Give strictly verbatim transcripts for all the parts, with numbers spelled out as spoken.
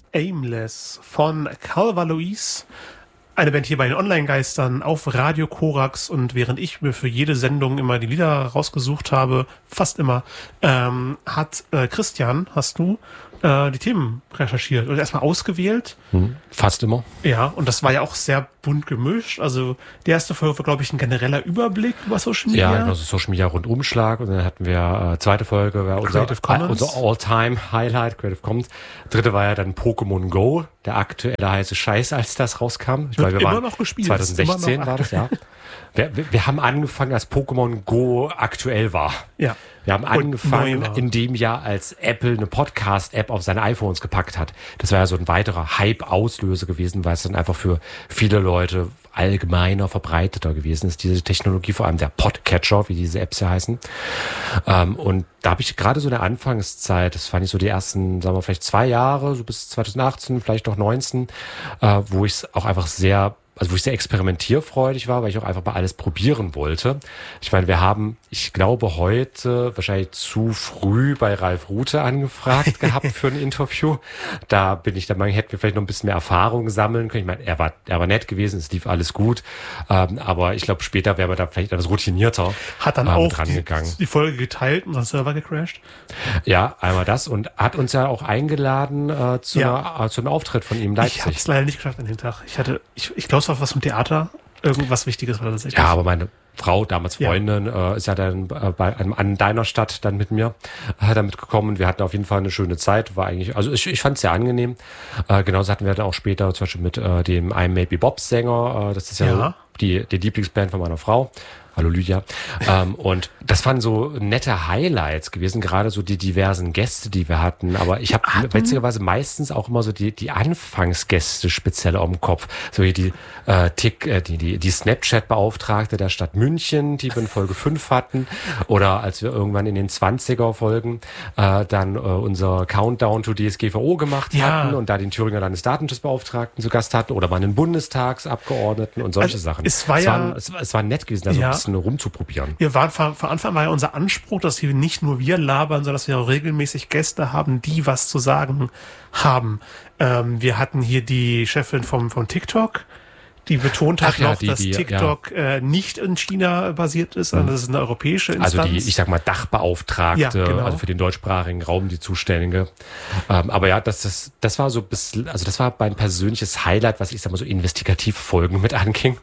Aimless von Calva Louise. Eine Band hier bei den Online-Geistern auf Radio Korax, und während ich mir für jede Sendung immer die Lieder rausgesucht habe, fast immer, ähm, hat äh, Christian, hast du äh, die Themen recherchiert oder erstmal ausgewählt. Hm, fast immer. Ja, und das war ja auch sehr bunt gemischt. Also die erste Folge war, glaube ich, ein genereller Überblick über Social Media. Ja, genau, so Social Media Rundumschlag. Und dann hatten wir äh, zweite Folge, war unser, äh, unser All-Time-Highlight, Creative Commons. Dritte war ja dann Pokémon Go, der aktuelle heiße Scheiß, als das rauskam. Ich Wird glaube, wir immer waren noch gespielt. zwanzig sechzehn war das, ja. Wir, wir, wir haben angefangen, als Pokémon Go aktuell war. Ja. Wir haben angefangen in dem Jahr, als Apple eine Podcast-App auf seine iPhones gepackt hat. Das war ja so ein weiterer Hype-Auslöser gewesen, weil es dann einfach für viele Leute allgemeiner verbreiteter gewesen ist, diese Technologie, vor allem der Podcatcher, wie diese Apps ja heißen. Ähm, und da habe ich gerade so eine Anfangszeit, das fand ich so die ersten, sagen wir vielleicht zwei Jahre, so bis zwanzig achtzehn, vielleicht noch neunzehn, äh, wo ich es auch einfach sehr Also wo ich sehr experimentierfreudig war, weil ich auch einfach mal alles probieren wollte. Ich meine, wir haben, ich glaube, heute wahrscheinlich zu früh bei Ralf Rute angefragt gehabt für ein Interview. Da bin ich der Meinung, hätten wir vielleicht noch ein bisschen mehr Erfahrung sammeln können. Ich meine, er war, er war nett gewesen, es lief alles gut. Ähm, aber ich glaube, später wären wir da vielleicht etwas routinierter Hat dann ähm, auch dran die, gegangen. die Folge geteilt und unser Server gecrashed. Ja, einmal das, und hat uns ja auch eingeladen äh, zu, Ja. einer, äh, zu einem Auftritt von ihm in Leipzig. Ich habe es leider nicht geschafft an dem Tag. Ich hatte, ich, ich glaube, es war was vom Theater. Irgendwas Wichtiges war das tatsächlich. Ja, aber meine Frau, damals Freundin, Ja. äh, ist ja dann äh, bei einem an deiner Stadt dann mit mir äh, damit gekommen. Wir hatten auf jeden Fall eine schöne Zeit. War eigentlich, also ich, ich fand es sehr angenehm. Äh, genauso hatten wir dann auch später zum Beispiel mit äh, dem I'm Maybe Bob Sänger. Äh, das ist ja, Ja. die die Lieblingsband von meiner Frau. Hallo Lydia. ähm, und das waren so nette Highlights gewesen, gerade so die diversen Gäste, die wir hatten. Aber ich habe witzigerweise meistens auch immer so die die Anfangsgäste speziell auf dem Kopf. So wie die äh, Tick, äh, die die die Snapchat-Beauftragte der Stadt München, die wir in Folge fünf hatten. Oder als wir irgendwann in den zwanziger-Folgen äh, dann äh, unser Countdown to D S G V O gemacht Ja. hatten und da den Thüringer Landesdatenschutzbeauftragten zu Gast hatten oder mal einen Bundestagsabgeordneten und solche Also, Sachen. es war ja- war, es, war- es war nett gewesen, da so Ja. ein bisschen rumzuprobieren. Wir waren von, von Anfang war ja unser Anspruch, dass hier nicht nur wir labern, sondern dass wir auch regelmäßig Gäste haben, die was zu sagen haben. Ähm, wir hatten hier die Chefin vom, von TikTok, die betont hat Ach ja, noch, die- dass die- TikTok äh, nicht in China basiert ist, sondern das ist eine europäische Instanz. Also die, ich sag mal, Dachbeauftragte, Ja, genau. also für den deutschsprachigen Raum die Zuständige. Ähm, aber ja, das, das, das war so bis, also das war mein persönliches Highlight, was ich sag mal so Investigativfolgen mit anging.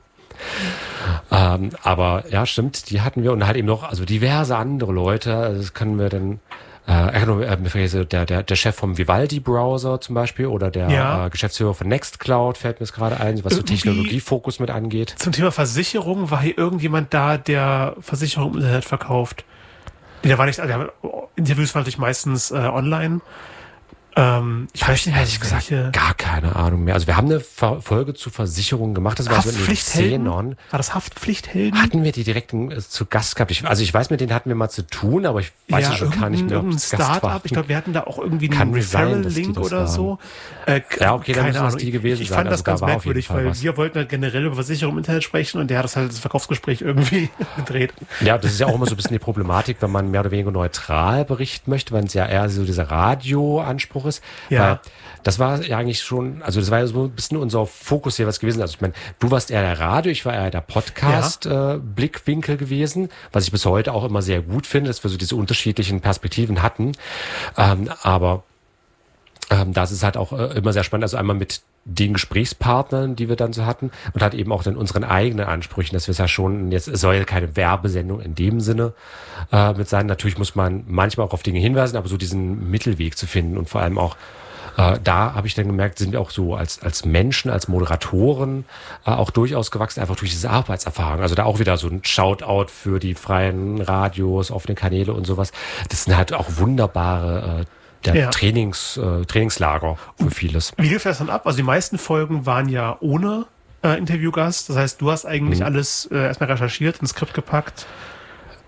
Ähm, aber ja, stimmt, die hatten wir und halt eben noch, also diverse andere Leute, also das können wir dann, äh, genau, äh, mir fällt jetzt der, der, der Chef vom Vivaldi-Browser zum Beispiel oder der Ja. äh, Geschäftsführer von Nextcloud fällt mir jetzt gerade ein, was so Irgendwie- Technologiefokus mit angeht. Zum Thema Versicherung war hier irgendjemand da, der Versicherung im Internet verkauft. Nee, der war nicht, der, Interviews waren natürlich meistens äh, online. Ähm, ich Hab weiß ich nicht, ehrlich gesagt welche- gar keine Ahnung mehr. Also wir haben eine Ver- Folge zu Versicherungen gemacht, das war so in den Haftpflichthelden? Zehnern. War das Haftpflichthelden? Hatten wir die direkt äh, zu Gast gehabt? Ich, also ich weiß, mit denen hatten wir mal zu tun, aber ich weiß ja, schon gar nicht mehr, ob irgendein es Gast Startup. war. Ich glaube, wir hatten da auch irgendwie Kann einen sein, dass die Referral-Link das oder waren. so. Äh, Ja, okay, dann keine müssen das Ahnung. die gewesen ich, ich sein. fand Also das da ganz war auf jeden merkwürdig, Fall weil was. wir wollten halt generell über Versicherung im Internet sprechen und der hat das halt das Verkaufsgespräch irgendwie gedreht. Ja, das ist ja auch immer so ein bisschen die Problematik, wenn man mehr oder weniger neutral berichten möchte, wenn es ja eher so dieser Radioanspruch ist. Ja. Weil das war ja eigentlich schon, also das war ja so ein bisschen unser Fokus hier was gewesen. Also ich meine, du warst eher der Radio, ich war eher der Podcast-Blickwinkel gewesen, was ich bis heute auch immer sehr gut finde, dass wir so diese unterschiedlichen Perspektiven hatten. Ähm, aber ähm, das ist halt auch äh, immer sehr spannend. Also einmal mit den Gesprächspartnern, die wir dann so hatten und halt eben auch dann unseren eigenen Ansprüchen, dass wir es ja schon, jetzt es soll ja keine Werbesendung in dem Sinne äh, mit sein. Natürlich muss man manchmal auch auf Dinge hinweisen, aber so diesen Mittelweg zu finden und vor allem auch äh, da habe ich dann gemerkt, sind wir auch so als als Menschen, als Moderatoren äh, auch durchaus gewachsen, einfach durch diese Arbeitserfahrung. Also da auch wieder so ein Shoutout für die freien Radios, offene Kanäle und sowas. Das sind halt auch wunderbare äh, der Ja. Trainings, äh, Trainingslager für vieles. Wie lief das dann ab? Also die meisten Folgen waren ja ohne äh, Interviewgast. Das heißt, du hast eigentlich Mhm. alles äh, erstmal recherchiert, ins Skript gepackt.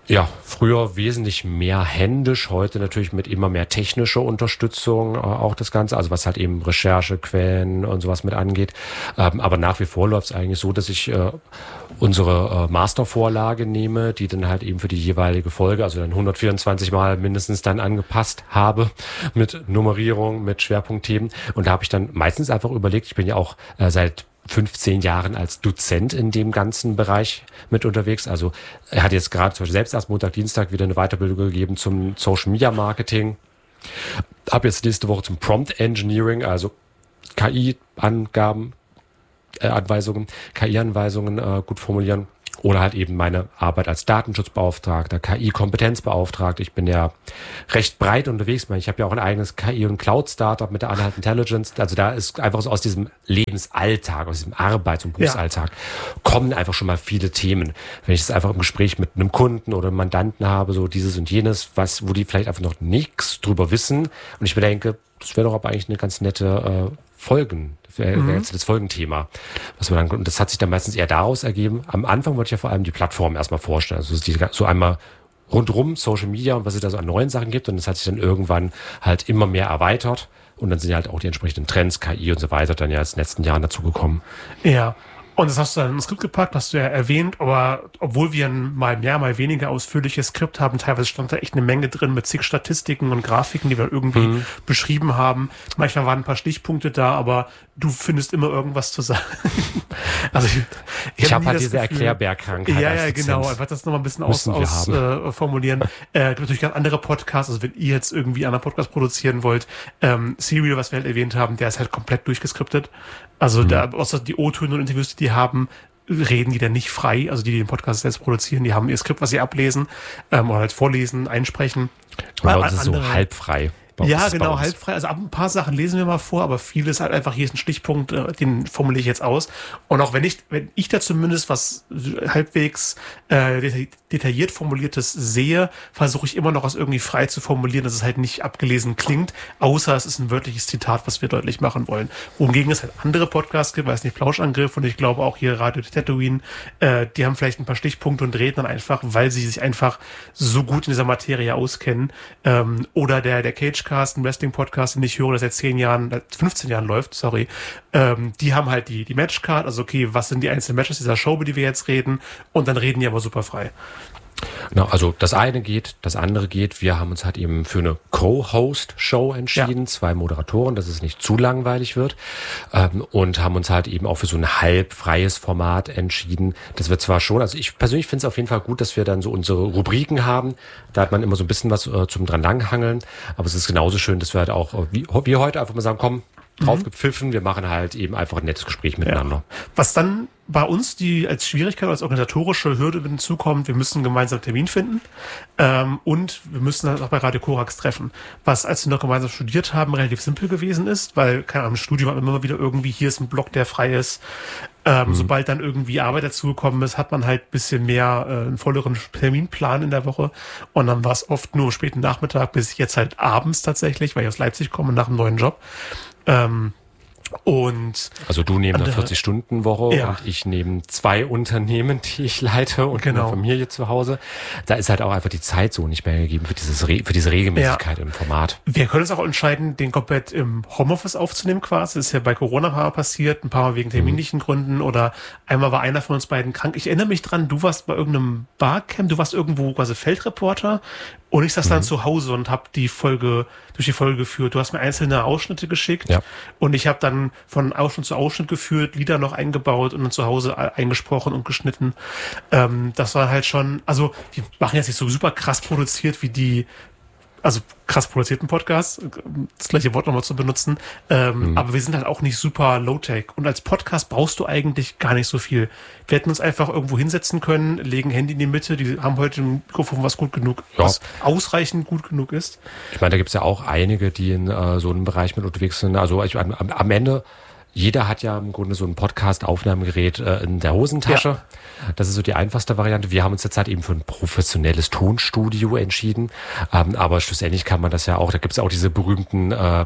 Ja, früher wesentlich mehr händisch, heute natürlich mit immer mehr technischer Unterstützung äh, auch das Ganze, also was halt eben Recherche, Quellen und sowas mit angeht. Ähm, aber nach wie vor läuft es eigentlich so, dass ich äh, unsere äh, Mastervorlage nehme, die dann halt eben für die jeweilige Folge, also dann hundertvierundzwanzig Mal mindestens dann angepasst habe mit Nummerierung, mit Schwerpunktthemen. Und da habe ich dann meistens einfach überlegt, ich bin ja auch äh, seit fünfzehn Jahren als Dozent in dem ganzen Bereich mit unterwegs. Also er hat jetzt gerade zum Beispiel selbst erst Montag, Dienstag wieder eine Weiterbildung gegeben zum Social Media Marketing. Ab jetzt nächste Woche zum Prompt Engineering, also K I-Angaben, äh, Anweisungen, K I-Anweisungen äh, gut formulieren. Oder halt eben meine Arbeit als Datenschutzbeauftragter, K I-Kompetenzbeauftragter. Ich bin ja recht breit unterwegs. Ich habe ja auch ein eigenes K I- und Cloud-Startup mit der Anhalt Intelligence. Also da ist einfach so aus diesem Lebensalltag, aus diesem Arbeits- und Berufsalltag ja. kommen einfach schon mal viele Themen. Wenn ich es einfach im Gespräch mit einem Kunden oder einem Mandanten habe, so dieses und jenes, was, wo die vielleicht einfach noch nichts drüber wissen. Und ich mir denke, das wäre doch aber eigentlich eine ganz nette äh, Folgen, wäre wär jetzt das Folgenthema. Was man dann, und das hat sich dann meistens eher daraus ergeben. Am Anfang wollte ich ja vor allem die Plattform erstmal vorstellen. Also die, so einmal rundrum Social Media und was es da so an neuen Sachen gibt. Und das hat sich dann irgendwann halt immer mehr erweitert. Und dann sind ja halt auch die entsprechenden Trends, K I und so weiter, dann ja in den letzten Jahren dazugekommen. Ja. Und das hast du dann ins Skript gepackt, hast du ja erwähnt, aber obwohl wir ein mal mehr, mal weniger ausführliches Skript haben, teilweise stand da echt eine Menge drin mit zig Statistiken und Grafiken, die wir irgendwie mhm. beschrieben haben. Manchmal waren ein paar Stichpunkte da, aber du findest immer irgendwas zu sagen. Also ich, ich, ich habe halt diese Erklärbergkrankheit. Ja, ja, genau. Einfach das nochmal ein bisschen aus, aus äh, formulieren. Äh, gibt natürlich ganz andere Podcasts, also wenn ihr jetzt irgendwie einen anderen Podcast produzieren wollt, ähm, Serial, was wir halt erwähnt haben, der ist halt komplett durchgeskriptet. Also mhm. da, außer die O-Töne und Interviews, die die haben, reden die dann nicht frei. Also die, die den Podcast selbst produzieren, die haben ihr Skript, was sie ablesen ähm, oder halt vorlesen, einsprechen. Bei uns ist es so halbfrei. Ja, genau, halbfrei. Also ein paar Sachen lesen wir mal vor, aber vieles halt einfach, hier ist ein Stichpunkt, den formuliere ich jetzt aus. Und auch wenn ich, wenn ich da zumindest was halbwegs äh, detailliert formuliertes sehe, versuche ich immer noch was irgendwie frei zu formulieren, dass es halt nicht abgelesen klingt, außer es ist ein wörtliches Zitat, was wir deutlich machen wollen. Wohingegen es halt andere Podcasts gibt, weiß nicht, Plauschangriff und ich glaube auch hier Radio Tatooine, äh, die haben vielleicht ein paar Stichpunkte und reden dann einfach, weil sie sich einfach so gut in dieser Materie auskennen. Ähm, oder der, der Cage ein Wrestling-Podcast, den ich höre, der seit zehn Jahren, fünfzehn Jahren läuft, sorry, ähm, die haben halt die, die Matchcard, also okay, was sind die einzelnen Matches dieser Show, über die wir jetzt reden, und dann reden die aber super frei. Genau, also das eine geht, das andere geht. Wir haben uns halt eben für eine Co-Host-Show entschieden, ja. zwei Moderatoren, dass es nicht zu langweilig wird, ähm, und haben uns halt eben auch für so ein halb freies Format entschieden. Das wird zwar schon, also ich persönlich finde es auf jeden Fall gut, dass wir dann so unsere Rubriken haben. Da hat man immer so ein bisschen was äh, zum dran langhangeln, aber es ist genauso schön, dass wir halt auch, wie, wie heute, einfach mal sagen, komm, drauf gepfiffen, wir machen halt eben einfach ein nettes Gespräch miteinander. Ja. Was dann bei uns die als Schwierigkeit, als organisatorische Hürde hinzukommt, wir müssen gemeinsam einen Termin finden ähm, und wir müssen halt auch bei Radio Korax treffen. Was, als wir noch gemeinsam studiert haben, relativ simpel gewesen ist, weil, keine Ahnung, im Studium hat man immer wieder irgendwie, hier ist ein Block, der frei ist. Ähm, mhm. Sobald dann irgendwie Arbeit dazugekommen ist, hat man halt ein bisschen mehr äh, einen volleren Terminplan in der Woche und dann war es oft nur am späten Nachmittag bis jetzt halt abends tatsächlich, weil ich aus Leipzig komme nach einem neuen Job. Ähm, und also du neben einer vierzig-Stunden-Woche ja. und ich neben zwei Unternehmen, die ich leite und genau. eine Familie zu Hause. Da ist halt auch einfach die Zeit so nicht mehr gegeben für dieses Re- für diese Regelmäßigkeit ja. im Format. Wir können uns auch entscheiden, den komplett im Homeoffice aufzunehmen quasi. Das ist ja bei Corona ein paar Mal passiert, ein paar Mal wegen terminlichen mhm. Gründen oder einmal war einer von uns beiden krank. Ich erinnere mich dran, du warst bei irgendeinem Barcamp, du warst irgendwo quasi Feldreporter. Und ich saß mhm. dann zu Hause und habe die Folge durch die Folge geführt. Du hast mir einzelne Ausschnitte geschickt ja. und ich habe dann von Ausschnitt zu Ausschnitt geführt, Lieder noch eingebaut und dann zu Hause eingesprochen und geschnitten. Ähm, das war halt schon, also wir machen jetzt nicht so super krass produziert wie die, also krass produzierten Podcasts, das gleiche Wort nochmal zu benutzen, ähm, mhm. aber wir sind halt auch nicht super low-tech und als Podcast brauchst du eigentlich gar nicht so viel. Wir hätten uns einfach irgendwo hinsetzen können, legen Handy in die Mitte, die haben heute ein Mikrofon, was gut genug, ja. was ausreichend gut genug ist. Ich meine, da gibt's ja auch einige, die in äh, so einem Bereich mit unterwegs sind, also ich, am, am Ende jeder hat ja im Grunde so ein Podcast-Aufnahmegerät äh, in der Hosentasche. Ja. Das ist so die einfachste Variante. Wir haben uns jetzt halt eben für ein professionelles Tonstudio entschieden. Ähm, aber schlussendlich kann man das ja auch, da gibt es auch diese berühmten äh,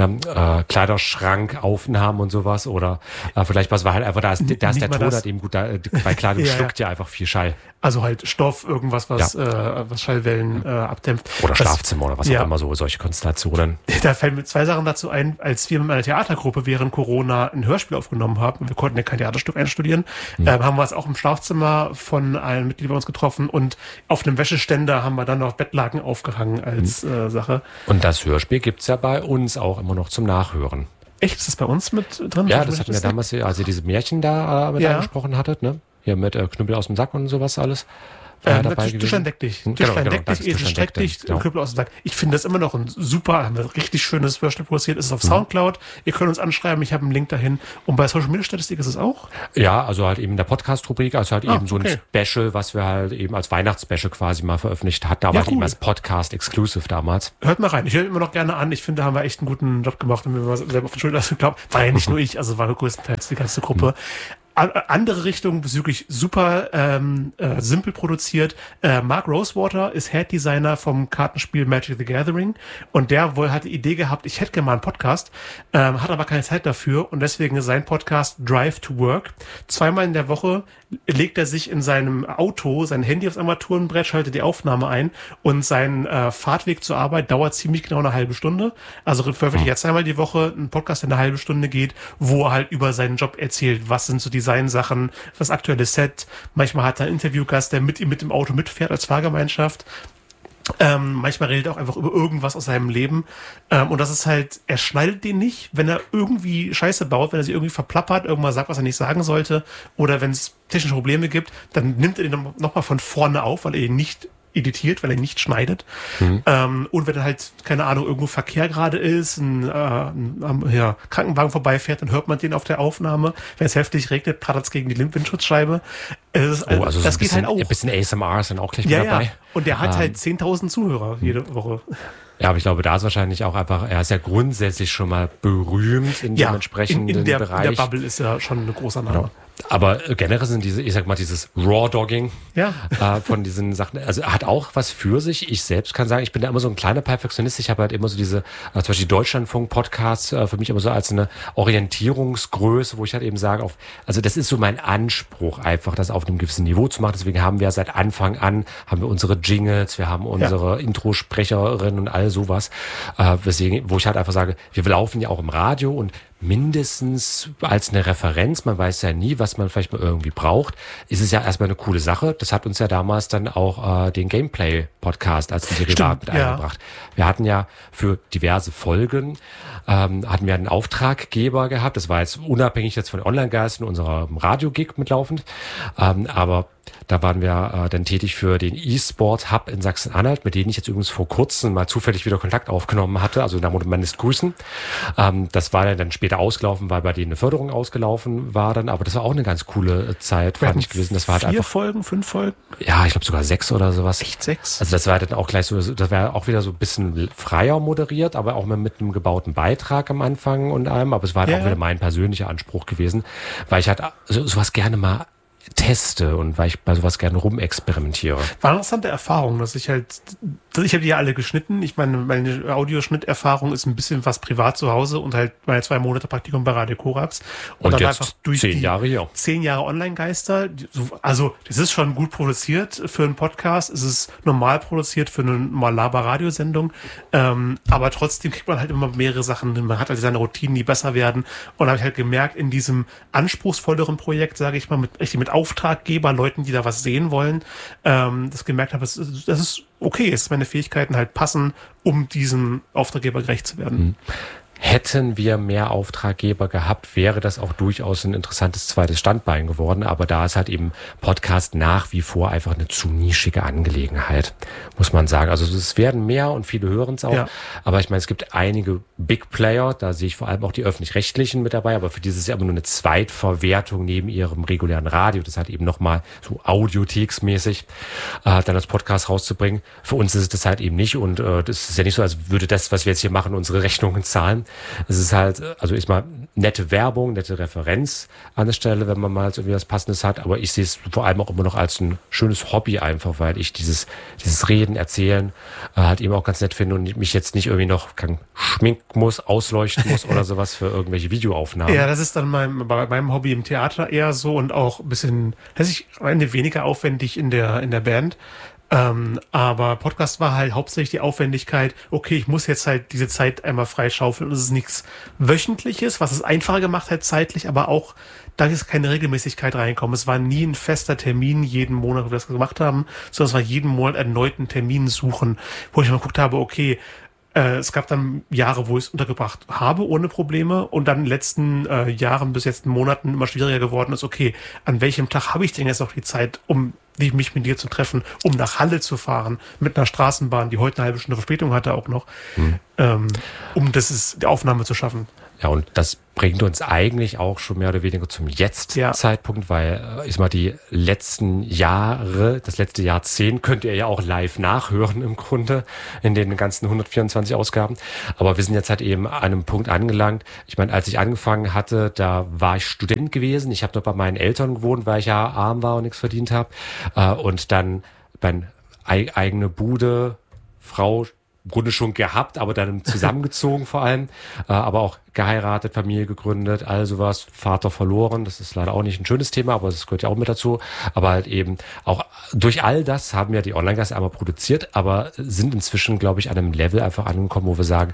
äh, Kleiderschrankaufnahmen und sowas. Oder äh, vielleicht was war halt einfach, da ist, da ist der Ton halt eben gut, da, bei Kleidung ja, schluckt ja. ja einfach viel Schall. Also halt Stoff, irgendwas, was, ja. äh, was Schallwellen äh, abdämpft. Oder Schlafzimmer oder was ja. auch immer, so solche Konstellationen. Da fallen mir zwei Sachen dazu ein, als wir mit meiner Theatergruppe während Corona ein Hörspiel aufgenommen haben, wir konnten ja kein Theaterstück einstudieren, mhm. äh, haben wir es auch im Schlafzimmer von einem Mitglied bei uns getroffen und auf einem Wäscheständer haben wir dann noch Bettlaken aufgehangen als mhm. äh, Sache. Und das Hörspiel gibt's ja bei uns auch immer noch zum Nachhören. Echt? Ist das bei uns mit drin? Ja, das hatten wir damals, als ihr diese Märchen da äh, mit ja. angesprochen hattet, ne? Hier mit äh, Knüppel aus dem Sack und sowas alles. Äh, dabei Tischlein deck dich. Tischlein deck dich, Esel streck dich, Knüppel aus dem Sack. Ich finde das immer noch ein super, haben wir richtig schönes Hörspiel produziert. Ist es auf mhm. Soundcloud. Ihr könnt uns anschreiben, ich habe einen Link dahin. Und bei Social Media Statistik ist es auch? Ja, also halt eben in der Podcast-Rubrik, also halt ah, eben so okay. ein Special, was wir halt eben als Weihnachtsspecial quasi mal veröffentlicht hatten, aber ja, halt cool. eben als Podcast-Exclusive damals. Hört mal rein. Ich höre immer noch gerne an. Ich finde, da haben wir echt einen guten Job gemacht und wir selber auf den Schultern geglaubt. War ja nicht nur ich, also war größtenteils die ganze Gruppe. Mhm. Andere Richtung, bezüglich super ähm, äh, simpel produziert. Äh, Mark Rosewater ist Head Designer vom Kartenspiel Magic the Gathering und der wohl hat die Idee gehabt, ich hätte gerne mal einen Podcast, ähm, hat aber keine Zeit dafür und deswegen ist sein Podcast Drive to Work. Zweimal in der Woche legt er sich in seinem Auto sein Handy aufs Armaturenbrett, schaltet die Aufnahme ein und sein äh, Fahrtweg zur Arbeit dauert ziemlich genau eine halbe Stunde. Also veröffentlicht er zweimal die Woche einen Podcast, der eine halbe Stunde geht, wo er halt über seinen Job erzählt, was sind so die Designsachen, das aktuelle Set. Manchmal hat er einen Interviewgast, der mit ihm mit dem Auto mitfährt als Fahrgemeinschaft. Ähm, manchmal redet er auch einfach über irgendwas aus seinem Leben. Ähm, und das ist halt, er schneidet den nicht, wenn er irgendwie Scheiße baut, wenn er sich irgendwie verplappert, irgendwas sagt, was er nicht sagen sollte. Oder wenn es technische Probleme gibt, dann nimmt er den nochmal von vorne auf, weil er ihn nicht editiert, weil er nicht schneidet. Mhm. Ähm, und wenn halt, keine Ahnung, irgendwo Verkehr gerade ist, ein, äh, ein ja, Krankenwagen vorbeifährt, dann hört man den auf der Aufnahme. Wenn es heftig regnet, prattert es gegen die Windschutzscheibe. Es, oh, also das so geht bisschen, halt auch. Ein bisschen A S M R ist dann auch gleich ja, mit dabei. Ja. Und der hat ähm, halt zehntausend Zuhörer jede Woche. Ja, aber ich glaube, da ist wahrscheinlich auch einfach, er ist ja grundsätzlich schon mal berühmt in ja, dem entsprechenden in, in der, Bereich. In der Bubble ist er schon ein großer Name. Genau. Aber generell sind diese, ich sag mal, dieses Raw-Dogging ja. äh, von diesen Sachen, also hat auch was für sich. Ich selbst kann sagen, ich bin da immer so ein kleiner Perfektionist. Ich habe halt immer so diese, äh, zum Beispiel Deutschlandfunk-Podcasts äh, für mich immer so als eine Orientierungsgröße, wo ich halt eben sage, auf, also das ist so mein Anspruch einfach, das auf einem gewissen Niveau zu machen. Deswegen haben wir seit Anfang an, haben wir unsere Jingles, wir haben unsere ja. Introsprecherin und all sowas, äh, weswegen, wo ich halt einfach sage, wir laufen ja auch im Radio und mindestens als eine Referenz, man weiß ja nie, was man vielleicht mal irgendwie braucht, ist es ja erstmal eine coole Sache. Das hat uns ja damals dann auch äh, den Gameplay-Podcast als Derivat mit ja. eingebracht. Wir hatten ja für diverse Folgen, ähm, hatten wir einen Auftraggeber gehabt, das war jetzt unabhängig jetzt von Online-Geistern, unserer Radio-Gig mitlaufend, ähm, aber da waren wir äh, dann tätig für den E-Sport Hub in Sachsen-Anhalt, mit denen ich jetzt übrigens vor kurzem mal zufällig wieder Kontakt aufgenommen hatte, also da wurde man es grüßen. Ähm, das war dann später ausgelaufen, weil bei denen eine Förderung ausgelaufen war dann, aber das war auch eine ganz coole Zeit, fand ich gewesen. Das war halt vier einfach, Folgen, fünf Folgen? Ja, ich glaube sogar sechs oder sowas. Echt sechs? Also das war dann auch gleich so, das war auch wieder so ein bisschen freier moderiert, aber auch mit einem gebauten Beitrag am Anfang und allem, aber es war halt ja. auch wieder mein persönlicher Anspruch gewesen, weil ich halt so, sowas gerne mal teste und weil ich bei sowas gerne rumexperimentiere. War eine interessante Erfahrung, dass ich halt, ich habe die ja alle geschnitten. Ich meine, meine Audioschnitterfahrung ist ein bisschen was privat zu Hause und halt meine zwei Monate Praktikum bei Radio Korax. Und, und dann jetzt einfach durch zehn die Jahre hier. Zehn Jahre Online-Geister. Also, das ist schon gut produziert für einen Podcast. Es ist normal produziert für eine normal Laber-Radiosendung. Ähm, aber trotzdem kriegt man halt immer mehrere Sachen. Man hat halt seine Routinen, die besser werden. Und da habe ich halt gemerkt, in diesem anspruchsvolleren Projekt, sage ich mal, mit, mit Auftraggeber, Leuten, die da was sehen wollen, ähm, das gemerkt habe, das, das ist okay, dass meine Fähigkeiten halt passen, um diesem Auftraggeber gerecht zu werden. Mhm. Hätten wir mehr Auftraggeber gehabt, wäre das auch durchaus ein interessantes zweites Standbein geworden. Aber da ist halt eben Podcast nach wie vor einfach eine zu nischige Angelegenheit, muss man sagen. Also es werden mehr und viele hören es auch. Ja. Aber ich meine, es gibt einige Big Player, da sehe ich vor allem auch die Öffentlich-Rechtlichen mit dabei. Aber für dieses ist ja immer nur eine Zweitverwertung neben ihrem regulären Radio. Das hat eben nochmal so Audiotheksmäßig äh, dann als Podcast rauszubringen. Für uns ist es das halt eben nicht. Und äh, das ist ja nicht so, als würde das, was wir jetzt hier machen, unsere Rechnungen zahlen. Es ist halt, also ist mal nette Werbung, nette Referenz an der Stelle, wenn man mal so irgendwie was Passendes hat. Aber ich sehe es vor allem auch immer noch als ein schönes Hobby einfach, weil ich dieses, dieses Reden, Erzählen äh, halt eben auch ganz nett finde und mich jetzt nicht irgendwie noch kann, schminken muss, ausleuchten muss oder sowas für irgendwelche Videoaufnahmen. Ja, das ist dann mein, bei meinem Hobby im Theater eher so und auch ein bisschen, das ist am Ende weniger aufwendig in der, in der Band. Ähm, aber Podcast war halt hauptsächlich die Aufwendigkeit, okay, ich muss jetzt halt diese Zeit einmal freischaufeln und es ist nichts Wöchentliches, was es einfacher gemacht hat zeitlich, aber auch, da ist keine Regelmäßigkeit reinkommen. Es war nie ein fester Termin jeden Monat, wo wir das gemacht haben, sondern es war jeden Monat erneuten Termin suchen, wo ich mal geguckt habe, okay, Äh, es gab dann Jahre, wo ich es untergebracht habe, ohne Probleme. Und dann in den letzten äh, Jahren bis jetzt Monaten immer schwieriger geworden ist, okay, an welchem Tag habe ich denn jetzt noch die Zeit, um mich mit dir zu treffen, um nach Halle zu fahren, mit einer Straßenbahn, die heute eine halbe Stunde Verspätung hatte auch noch, mhm. ähm, um das ist, die Aufnahme zu schaffen. Ja, und das bringt uns eigentlich auch schon mehr oder weniger zum Jetzt-Zeitpunkt, ja. weil, ich sag mal, die letzten Jahre, das letzte Jahrzehnt könnt ihr ja auch live nachhören im Grunde in den ganzen hundertvierundzwanzig Ausgaben. Aber wir sind jetzt halt eben an einem Punkt angelangt. Ich meine, als ich angefangen hatte, da war ich Student gewesen. Ich habe noch bei meinen Eltern gewohnt, weil ich ja arm war und nichts verdient habe. Und dann meine eigene Bude, Frau, im Grunde schon gehabt, aber dann zusammengezogen vor allem, äh, aber auch geheiratet, Familie gegründet, all sowas, Vater verloren, das ist leider auch nicht ein schönes Thema, aber das gehört ja auch mit dazu, aber halt eben auch durch all das haben wir die Online-Geister einmal produziert, aber sind inzwischen, glaube ich, an einem Level einfach angekommen, wo wir sagen,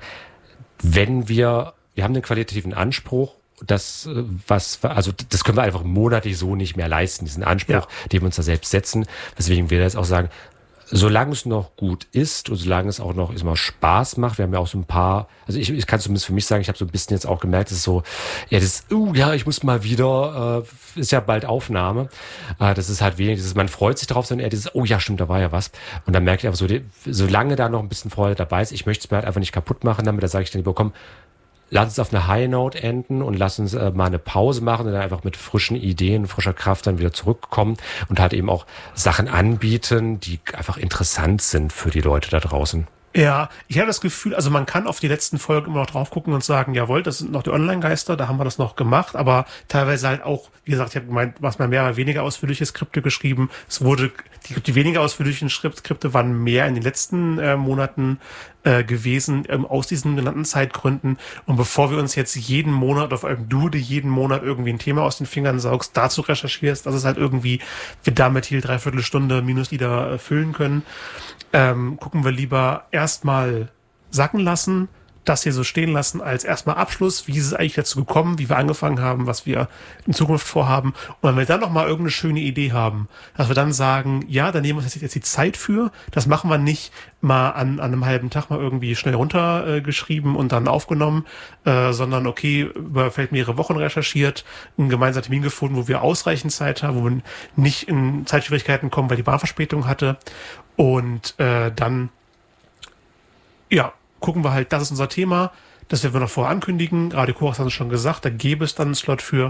wenn wir, wir haben einen qualitativen Anspruch, das, was, also, das können wir einfach monatlich so nicht mehr leisten, diesen Anspruch, ja. den wir uns da selbst setzen, weswegen wir jetzt auch sagen, solange es noch gut ist und solange es auch noch ist mal Spaß macht, wir haben ja auch so ein paar, also ich, ich kann zumindest für mich sagen, ich habe so ein bisschen jetzt auch gemerkt, es ist so, ja, das, uh, ja, ich muss mal wieder, äh, ist ja bald Aufnahme, äh, das ist halt wenig, dieses, man freut sich drauf, sondern eher dieses, oh ja, stimmt, da war ja was, und dann merke ich einfach so, die, solange da noch ein bisschen Freude dabei ist, ich möchte es mir halt einfach nicht kaputt machen, damit, da sage ich dann lieber, komm, lass uns auf eine High Note enden und lass uns äh, mal eine Pause machen und dann einfach mit frischen Ideen, frischer Kraft dann wieder zurückkommen und halt eben auch Sachen anbieten, die einfach interessant sind für die Leute da draußen. Ja, ich habe das Gefühl, also man kann auf die letzten Folgen immer noch drauf gucken und sagen, jawohl, das sind noch die Online-Geister, da haben wir das noch gemacht, aber teilweise halt auch, wie gesagt, ich habe gemeint, was mal mehr oder weniger ausführliche Skripte geschrieben. Es wurde, die, die weniger ausführlichen Skripte waren mehr in den letzten äh, Monaten äh, gewesen, ähm, aus diesen genannten Zeitgründen. Und bevor wir uns jetzt jeden Monat auf einem Dude jeden Monat irgendwie ein Thema aus den Fingern saugst, dazu recherchierst, dass es halt irgendwie, wir damit hier dreiviertel Stunde minus wieder äh, füllen können, Ähm, gucken wir lieber erstmal sacken lassen, das hier so stehen lassen als erstmal Abschluss, wie ist es eigentlich dazu gekommen, wie wir angefangen haben, was wir in Zukunft vorhaben. Und wenn wir dann nochmal irgendeine schöne Idee haben, dass wir dann sagen, ja, dann nehmen wir uns jetzt die Zeit für, das machen wir nicht mal an, an einem halben Tag mal irgendwie schnell runtergeschrieben äh, und dann aufgenommen, äh, sondern okay, über vielleicht mehrere Wochen recherchiert, einen gemeinsamen Termin gefunden, wo wir ausreichend Zeit haben, wo wir nicht in Zeitschwierigkeiten kommen, weil die Bahnverspätung hatte. Und äh, dann, ja, gucken wir halt, das ist unser Thema, das werden wir noch vorher ankündigen. Radio Korax hat es schon gesagt, da gäbe es dann einen Slot für.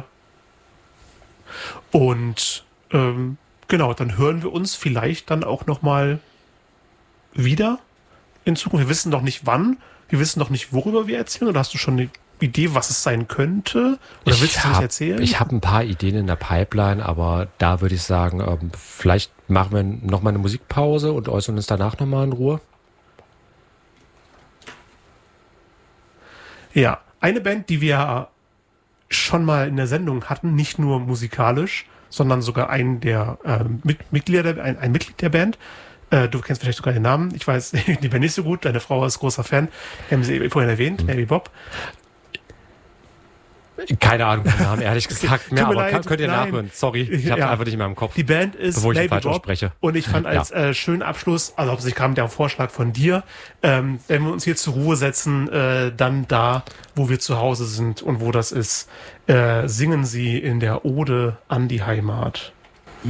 Und ähm, genau, dann hören wir uns vielleicht dann auch nochmal wieder in Zukunft. Wir wissen noch nicht wann, wir wissen noch nicht, worüber wir erzählen. Oder hast du schon eine Idee, was es sein könnte? Oder ich willst du nicht erzählen? Ich habe ein paar Ideen in der Pipeline, aber da würde ich sagen, ähm, vielleicht machen wir nochmal eine Musikpause und äußern uns danach nochmal in Ruhe. Ja, eine Band, die wir schon mal in der Sendung hatten, nicht nur musikalisch, sondern sogar einen der äh, Mit- Mitglieder, der, ein, ein Mitglied der Band. Äh, du kennst vielleicht sogar den Namen. Ich weiß die Band nicht so gut. Deine Frau ist großer Fan. Wir haben sie vorhin erwähnt, mhm. Baby Bob. Keine Ahnung den Namen, ehrlich gesagt mehr, aber leid, kann, könnt ihr nein. nachhören. Sorry, ich habe ja. einfach nicht mehr im Kopf. Die Band ist bevor ich Baby falsch Bob ausspreche. Und ich fand als ja. äh, schönen Abschluss, also hauptsächlich kam der Vorschlag von dir, ähm, wenn wir uns hier zur Ruhe setzen, äh, dann da, wo wir zu Hause sind und wo das ist, äh, singen sie in der Ode an die Heimat.